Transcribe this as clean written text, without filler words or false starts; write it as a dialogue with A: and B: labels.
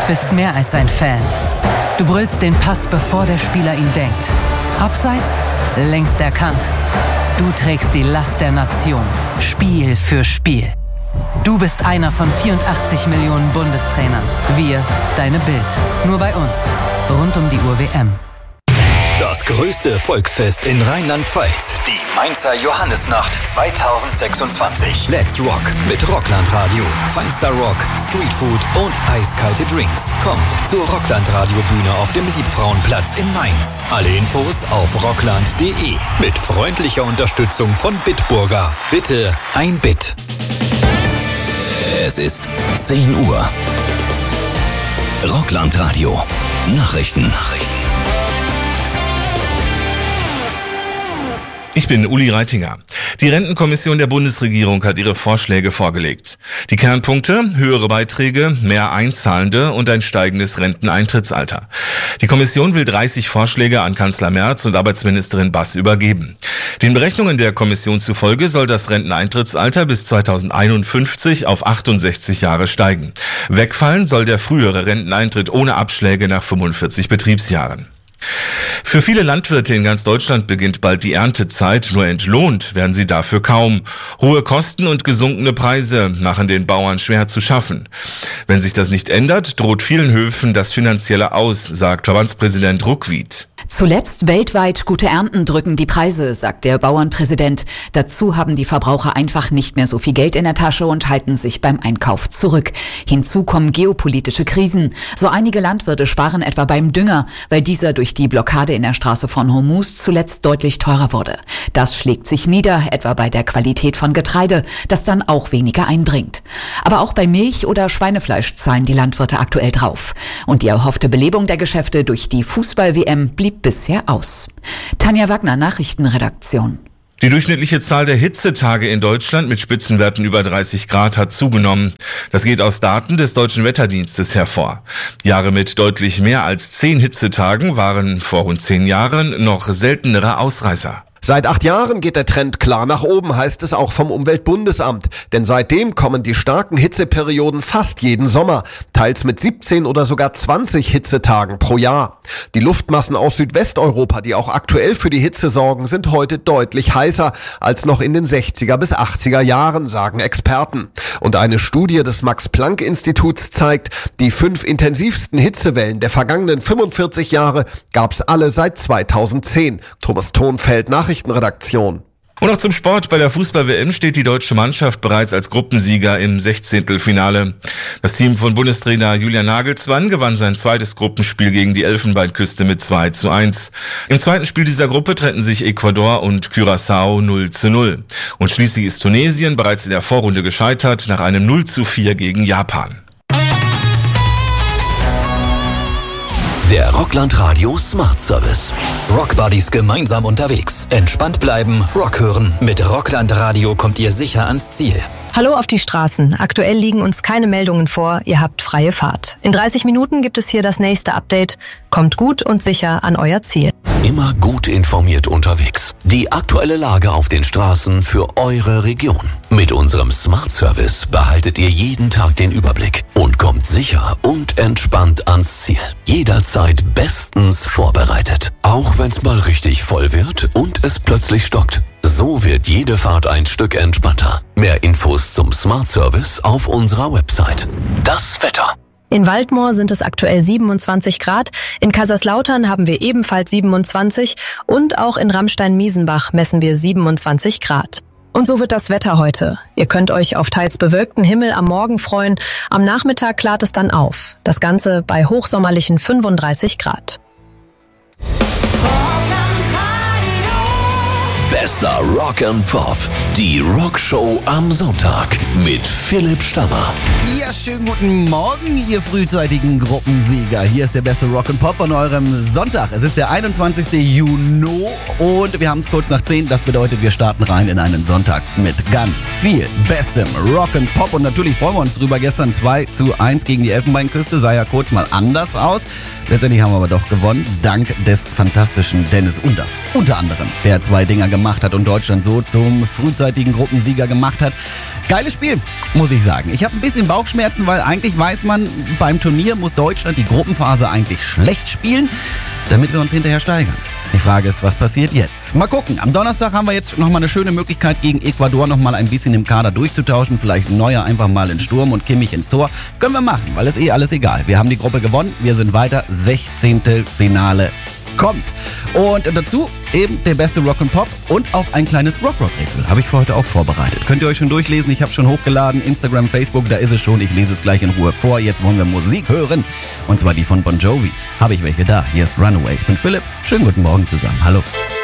A: bist mehr als ein Fan. Du brüllst den Pass, bevor der Spieler ihn denkt. Abseits, längst erkannt. Du trägst die Last der Nation, Spiel für Spiel. Du bist einer von 84 Millionen Bundestrainern. Wir, deine Bild. Nur bei uns. Rund um die Uhr WM.
B: Das größte Volksfest in Rheinland-Pfalz. Die Mainzer Johannisnacht 2026. Let's Rock mit Rocklandradio. Feinster Rock, Streetfood und eiskalte Drinks. Kommt zur Rocklandradio-Bühne auf dem Liebfrauenplatz in Mainz. Alle Infos auf rockland.de. Mit freundlicher Unterstützung von Bitburger. Bitte ein Bit. Es ist 10 Uhr. Rocklandradio. Nachrichten.
C: Ich bin Uli Reitinger. Die Rentenkommission der Bundesregierung hat ihre Vorschläge vorgelegt. Die Kernpunkte: höhere Beiträge, mehr Einzahlende und ein steigendes Renteneintrittsalter. Die Kommission will 30 Vorschläge an Kanzler Merz und Arbeitsministerin Bass übergeben. Den Berechnungen der Kommission zufolge soll das Renteneintrittsalter bis 2051 auf 68 Jahre steigen. Wegfallen soll der frühere Renteneintritt ohne Abschläge nach 45 Betriebsjahren. Für viele Landwirte in ganz Deutschland beginnt bald die Erntezeit, nur entlohnt werden sie dafür kaum. Hohe Kosten und gesunkene Preise machen den Bauern schwer zu schaffen. Wenn sich das nicht ändert, droht vielen Höfen das Finanzielle Aus, sagt Verbandspräsident Ruckwied.
D: Zuletzt weltweit gute Ernten drücken die Preise, sagt der Bauernpräsident. Dazu haben die Verbraucher einfach nicht mehr so viel Geld in der Tasche und halten sich beim Einkauf zurück. Hinzu kommen geopolitische Krisen. So einige Landwirte sparen etwa beim Dünger, weil dieser durch die Blockade in der Straße von Hormuz zuletzt deutlich teurer wurde. Das schlägt sich nieder, etwa bei der Qualität von Getreide, das dann auch weniger einbringt. Aber auch bei Milch oder Schweinefleisch zahlen die Landwirte aktuell drauf. Und die erhoffte Belebung der Geschäfte durch die Fußball-WM blieb bisher aus. Tanja Wagner, Nachrichtenredaktion.
C: Die durchschnittliche Zahl der Hitzetage in Deutschland mit Spitzenwerten über 30 Grad hat zugenommen. Das geht aus Daten des Deutschen Wetterdienstes hervor. Jahre mit deutlich mehr als 10 Hitzetagen waren vor rund 10 Jahren noch seltenere Ausreißer.
E: Seit 8 Jahren geht der Trend klar nach oben, heißt es auch vom Umweltbundesamt. Denn seitdem kommen die starken Hitzeperioden fast jeden Sommer, teils mit 17 oder sogar 20 Hitzetagen pro Jahr. Die Luftmassen aus Südwesteuropa, die auch aktuell für die Hitze sorgen, sind heute deutlich heißer als noch in den 60er bis 80er Jahren, sagen Experten. Und eine Studie des Max-Planck-Instituts zeigt, die 5 intensivsten Hitzewellen der vergangenen 45 Jahre gab's alle seit 2010. Thomas Thonfeld, Nachrichtenredaktion.
C: Und noch zum Sport. Bei der Fußball-WM steht die deutsche Mannschaft bereits als Gruppensieger im 16. Das Team von Bundestrainer Julian Nagelsmann gewann sein zweites Gruppenspiel gegen die Elfenbeinküste mit 2:1. Im zweiten Spiel dieser Gruppe trennten sich Ecuador und Curaçao 0:0. Und schließlich ist Tunesien bereits in der Vorrunde gescheitert nach einem 0:4 gegen Japan.
B: Der Rocklandradio Smart Service. Rockbuddies gemeinsam unterwegs. Entspannt bleiben, Rock hören. Mit Rocklandradio kommt ihr sicher ans Ziel.
F: Hallo auf die Straßen. Aktuell liegen uns keine Meldungen vor. Ihr habt freie Fahrt. In 30 Minuten gibt es hier das nächste Update. Kommt gut und sicher an euer Ziel.
B: Immer gut informiert unterwegs. Die aktuelle Lage auf den Straßen für eure Region. Mit unserem Smart Service behaltet ihr jeden Tag den Überblick und kommt sicher und entspannt ans Ziel. Jederzeit bestens vorbereitet. Auch wenn's mal richtig voll wird und es plötzlich stockt. So wird jede Fahrt ein Stück entspannter. Mehr Infos zum Smart Service auf unserer Website. Das Wetter.
F: In Waldmoor sind es aktuell 27 Grad, in Kaiserslautern haben wir ebenfalls 27 und auch in Ramstein-Miesenbach messen wir 27 Grad. Und so wird das Wetter heute. Ihr könnt euch auf teils bewölkten Himmel am Morgen freuen, am Nachmittag klart es dann auf. Das Ganze bei hochsommerlichen 35 Grad.
B: Bester Rock and Pop. Die Rockshow am Sonntag mit Philipp Stammer.
G: Ja, schönen guten Morgen, ihr frühzeitigen Gruppensieger. Hier ist der beste Rock and Pop an eurem Sonntag. Es ist der 21. Juni und wir haben es kurz nach 10. Das bedeutet, wir starten rein in einen Sonntag mit ganz viel bestem Rock and Pop. Und natürlich freuen wir uns drüber. Gestern 2:1 gegen die Elfenbeinküste. Sah ja kurz mal anders aus. Letztendlich haben wir aber doch gewonnen. Dank des fantastischen Dennis Unders. Unter anderem, der 2 Dinger gemacht gemacht hat und Deutschland so zum frühzeitigen Gruppensieger gemacht hat. Geiles Spiel, muss ich sagen. Ich habe ein bisschen Bauchschmerzen, weil eigentlich weiß man, beim Turnier muss Deutschland die Gruppenphase eigentlich schlecht spielen, damit wir uns hinterher steigern. Die Frage ist, was passiert jetzt? Mal gucken. Am Donnerstag haben wir jetzt nochmal eine schöne Möglichkeit, gegen Ecuador nochmal ein bisschen im Kader durchzutauschen. Vielleicht Neuer einfach mal in Sturm und Kimmich ins Tor. Können wir machen, weil ist alles egal. Wir haben die Gruppe gewonnen, wir sind weiter. 16. Finale kommt. Und dazu eben der beste Rock and Pop und auch ein kleines Rock-Rock-Rätsel. Habe ich für heute auch vorbereitet. Könnt ihr euch schon durchlesen. Ich habe schon hochgeladen. Instagram, Facebook, da ist es schon. Ich lese es gleich in Ruhe vor. Jetzt wollen wir Musik hören. Und zwar die von Bon Jovi. Habe ich welche da? Hier ist Runaway. Ich bin Philipp. Schönen guten Morgen zusammen. Hallo.